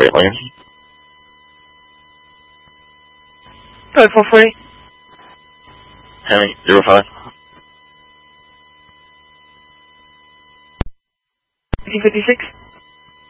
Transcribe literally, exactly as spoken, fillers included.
eight Lincoln. five four four eight. Hemi, zero five. fifty fifty-six.